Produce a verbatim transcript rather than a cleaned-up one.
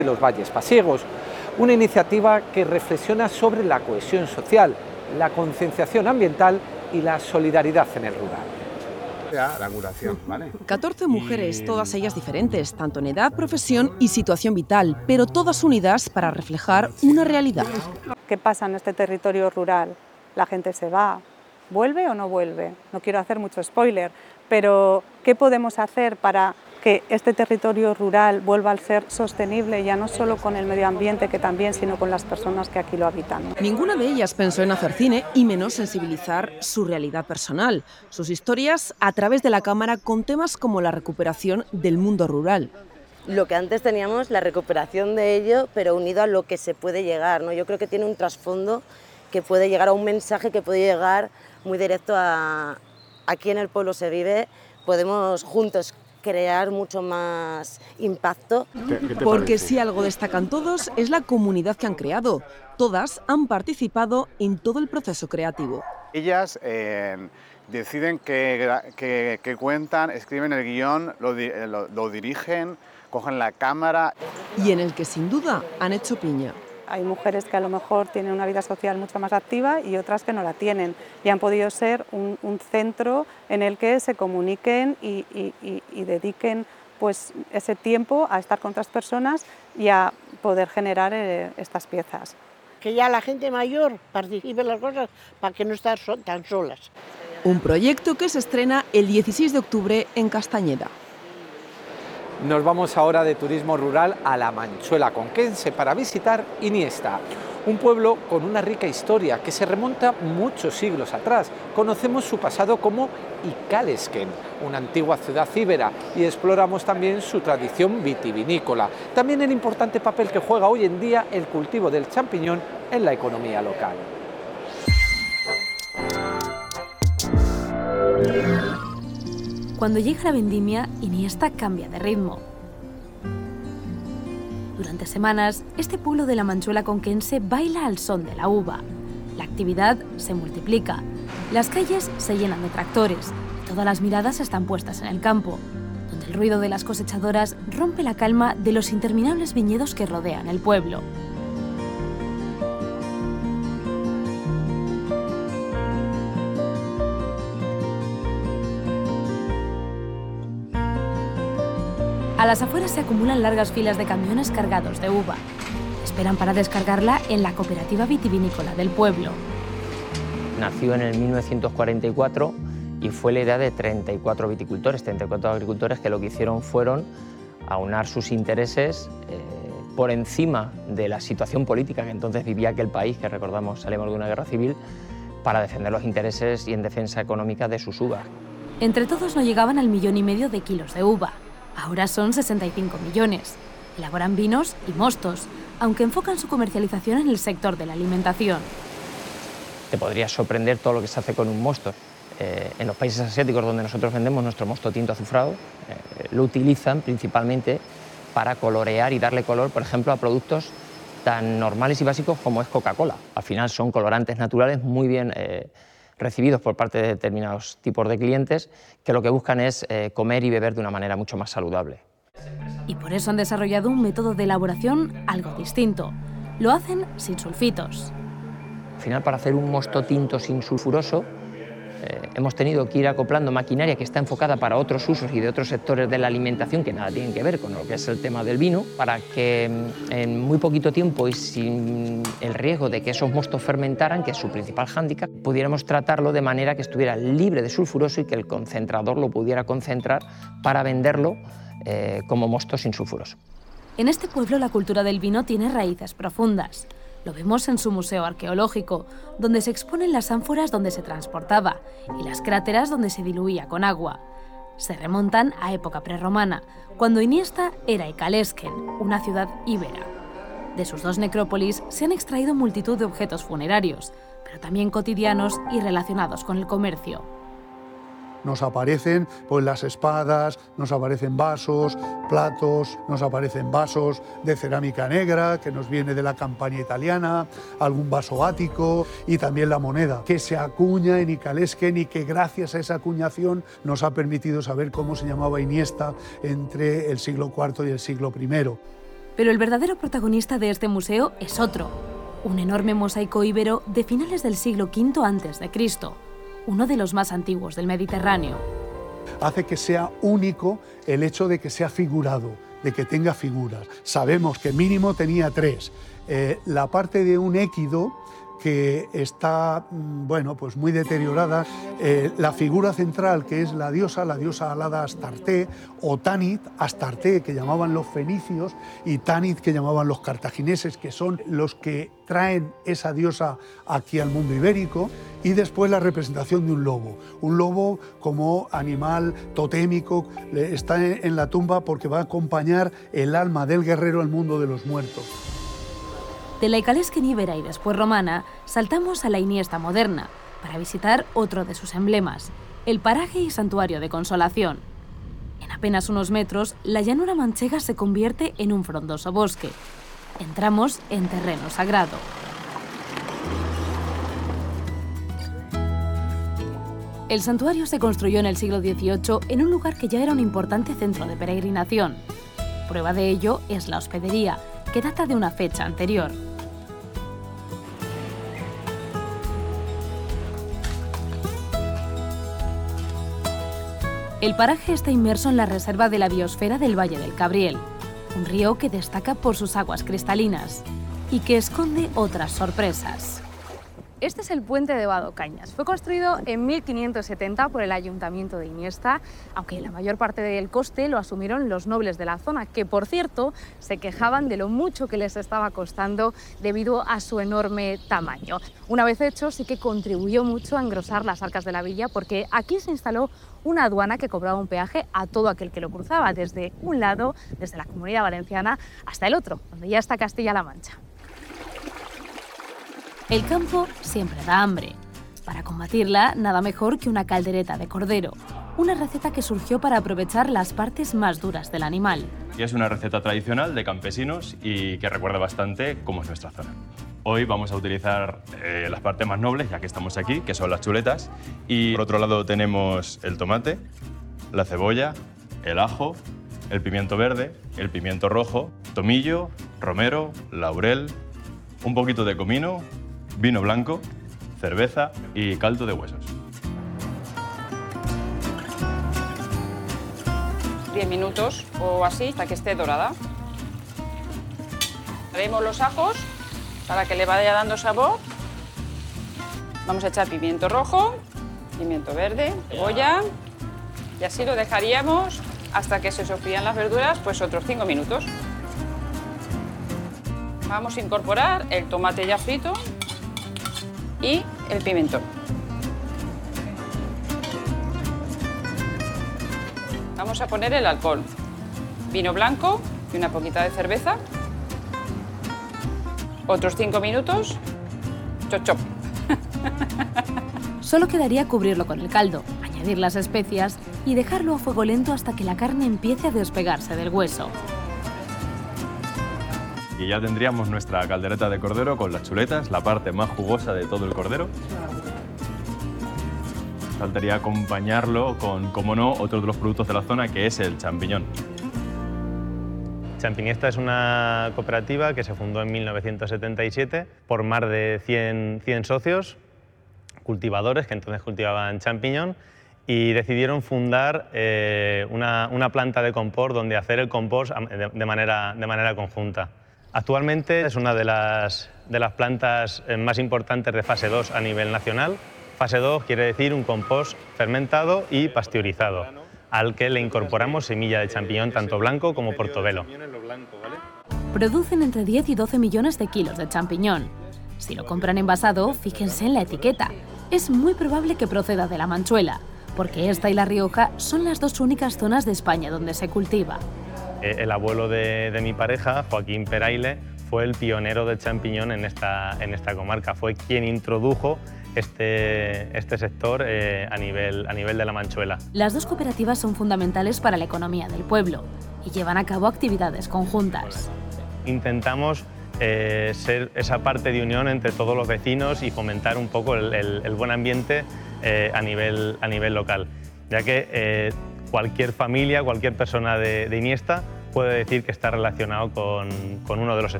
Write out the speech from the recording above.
Los valles pasiegos, una iniciativa que reflexiona sobre la cohesión social, la concienciación ambiental y la solidaridad en el rural. La curación, ¿vale? catorce mujeres, todas ellas diferentes, tanto en edad, profesión y situación vital, pero todas unidas para reflejar una realidad. ¿Qué pasa en este territorio rural? ¿La gente se va? ¿Vuelve o no vuelve? No quiero hacer mucho spoiler, pero ¿qué podemos hacer para que este territorio rural vuelva a ser sostenible, ya no solo con el medio ambiente, que también, sino con las personas que aquí lo habitan? Ninguna de ellas pensó en hacer cine y menos sensibilizar su realidad personal, sus historias a través de la cámara con temas como la recuperación del mundo rural. Lo que antes teníamos, la recuperación de ello, pero unido a lo que se puede llegar, ¿no? Yo creo que tiene un trasfondo que puede llegar a un mensaje que puede llegar muy directo a aquí en el pueblo se vive, podemos juntos crear mucho más impacto. ¿Qué, qué te Porque parece? si algo destacan todos es la comunidad que han creado. Todas han participado en todo el proceso creativo. Ellas eh, deciden qué cuentan, escriben el guión, lo, lo, lo dirigen, cogen la cámara. Y en el que sin duda han hecho piña. Hay mujeres que a lo mejor tienen una vida social mucho más activa y otras que no la tienen. Y han podido ser un, un centro en el que se comuniquen y, y, y, y dediquen pues, ese tiempo a estar con otras personas y a poder generar eh, estas piezas. Que ya la gente mayor participe en las cosas para que no estén so- tan solas. Un proyecto que se estrena el dieciséis de octubre en Castañeda. Nos vamos ahora de turismo rural a la Manchuela conquense para visitar Iniesta, un pueblo con una rica historia que se remonta muchos siglos atrás. Conocemos su pasado como Icalesken, una antigua ciudad íbera, y exploramos también su tradición vitivinícola. También el importante papel que juega hoy en día el cultivo del champiñón en la economía local. Cuando llega la vendimia, Iniesta cambia de ritmo. Durante semanas, este pueblo de la Manchuela conquense baila al son de la uva. La actividad se multiplica. Las calles se llenan de tractores y todas las miradas están puestas en el campo, donde el ruido de las cosechadoras rompe la calma de los interminables viñedos que rodean el pueblo. A las afueras se acumulan largas filas de camiones cargados de uva. Esperan para descargarla en la cooperativa vitivinícola del pueblo. Nació en el mil novecientos cuarenta y cuatro y fue la idea de treinta y cuatro viticultores, treinta y cuatro agricultores que lo que hicieron fueron aunar sus intereses eh, por encima de la situación política que entonces vivía aquel país, que recordamos salimos de una guerra civil, para defender los intereses y en defensa económica de sus uvas. Entre todos no llegaban al millón y medio de kilos de uva. Ahora son sesenta y cinco millones. Elaboran vinos y mostos, aunque enfocan su comercialización en el sector de la alimentación. Te podría sorprender todo lo que se hace con un mosto. Eh, en los países asiáticos donde nosotros vendemos nuestro mosto tinto azufrado, eh, lo utilizan principalmente para colorear y darle color, por ejemplo, a productos tan normales y básicos como es Coca-Cola. Al final son colorantes naturales muy bien eh, recibidos por parte de determinados tipos de clientes que lo que buscan es eh, comer y beber de una manera mucho más saludable. Y por eso han desarrollado un método de elaboración algo distinto. Lo hacen sin sulfitos. Al final, para hacer un mosto tinto sin sulfuroso, eh, hemos tenido que ir acoplando maquinaria que está enfocada para otros usos y de otros sectores de la alimentación que nada tienen que ver con lo que es el tema del vino, para que en muy poquito tiempo y sin el riesgo de que esos mostos fermentaran, que es su principal hándicap, pudiéramos tratarlo de manera que estuviera libre de sulfuroso y que el concentrador lo pudiera concentrar para venderlo eh, como mosto sin sulfuroso. En este pueblo la cultura del vino tiene raíces profundas. Lo vemos en su museo arqueológico, donde se exponen las ánforas donde se transportaba y las cráteras donde se diluía con agua. Se remontan a época prerromana, cuando Iniesta era Icalesken, una ciudad íbera. De sus dos necrópolis se han extraído multitud de objetos funerarios, pero también cotidianos y relacionados con el comercio. Nos aparecen pues, las espadas, nos aparecen vasos, platos, nos aparecen vasos de cerámica negra, que nos viene de la campaña italiana, algún vaso ático y también la moneda, que se acuña en Icalesken y que gracias a esa acuñación nos ha permitido saber cómo se llamaba Iniesta entre el siglo cuarto y el siglo primero. Pero el verdadero protagonista de este museo es otro, un enorme mosaico íbero de finales del siglo quinto antes de Cristo, uno de los más antiguos del Mediterráneo. Hace que sea único el hecho de que sea figurado, de que tenga figuras. Sabemos que mínimo tenía tres. Eh, la parte de un équido que está, bueno, pues muy deteriorada, eh, la figura central, que es la diosa, la diosa alada Astarte, o Tanit, Astarte, que llamaban los fenicios, y Tanit, que llamaban los cartagineses, que son los que traen esa diosa aquí al mundo ibérico, y después la representación de un lobo. Un lobo como animal totémico, está en la tumba porque va a acompañar el alma del guerrero al mundo de los muertos. De la Icalesquen íbera y después romana, saltamos a la Iniesta moderna, para visitar otro de sus emblemas, el paraje y santuario de Consolación. En apenas unos metros, la llanura manchega se convierte en un frondoso bosque. Entramos en terreno sagrado. El santuario se construyó en el siglo dieciocho en un lugar que ya era un importante centro de peregrinación. Prueba de ello es la hospedería, que data de una fecha anterior. El paraje está inmerso en la reserva de la biosfera del Valle del Cabriel, un río que destaca por sus aguas cristalinas y que esconde otras sorpresas. Este es el puente de Badocañas. Fue construido en mil quinientos setenta por el Ayuntamiento de Iniesta, aunque la mayor parte del coste lo asumieron los nobles de la zona, que por cierto se quejaban de lo mucho que les estaba costando debido a su enorme tamaño. Una vez hecho, sí que contribuyó mucho a engrosar las arcas de la villa, porque aquí se instaló una aduana que cobraba un peaje a todo aquel que lo cruzaba, desde un lado, desde la Comunidad Valenciana, hasta el otro, donde ya está Castilla-La Mancha. El campo siempre da hambre. Para combatirla, nada mejor que una caldereta de cordero, una receta que surgió para aprovechar las partes más duras del animal. Y es una receta tradicional de campesinos y que recuerda bastante cómo es nuestra zona. Hoy vamos a utilizar eh, las partes más nobles, ya que estamos aquí, que son las chuletas. Y por otro lado tenemos el tomate, la cebolla, el ajo, el pimiento verde, el pimiento rojo, tomillo, romero, laurel, un poquito de comino, vino blanco, cerveza y caldo de huesos. diez minutos o así hasta que esté dorada. Haremos los ajos para que le vaya dando sabor. Vamos a echar pimiento rojo, pimiento verde, cebolla y así lo dejaríamos hasta que se sofrían las verduras, pues otros cinco minutos. Vamos a incorporar el tomate ya frito y el pimentón. Vamos a poner el alcohol, vino blanco y una poquita de cerveza. Otros cinco minutos, chop chop. Solo quedaría cubrirlo con el caldo, añadir las especias y dejarlo a fuego lento hasta que la carne empiece a despegarse del hueso. Y ya tendríamos nuestra caldereta de cordero con las chuletas, la parte más jugosa de todo el cordero. Faltaría acompañarlo con, como no, otro de los productos de la zona, que es el champiñón. Champiniesta es una cooperativa que se fundó en mil novecientos setenta y siete por más de cien, cien socios, cultivadores que entonces cultivaban champiñón, y decidieron fundar eh, una, una planta de compost donde hacer el compost de, de, manera, de manera conjunta. Actualmente es una de las, de las plantas más importantes de fase dos a nivel nacional. Fase dos quiere decir un compost fermentado y pasteurizado, al que le incorporamos semilla de champiñón tanto blanco como portobelo. Producen entre diez y doce millones de kilos de champiñón. Si lo compran envasado, fíjense en la etiqueta. Es muy probable que proceda de la Manchuela, porque esta y La Rioja son las dos únicas zonas de España donde se cultiva. El abuelo de, de mi pareja, Joaquín Peraile, fue el pionero del champiñón en esta, en esta comarca. Fue quien introdujo este, este sector eh, a, nivel, a nivel de la Manchuela. Las dos cooperativas son fundamentales para la economía del pueblo y llevan a cabo actividades conjuntas. Intentamos eh, ser esa parte de unión entre todos los vecinos y fomentar un poco el, el, el buen ambiente eh, a, nivel, a nivel local, ya que eh, cualquier familia, cualquier persona de, de Iniesta puede decir que está relacionado con, con uno de los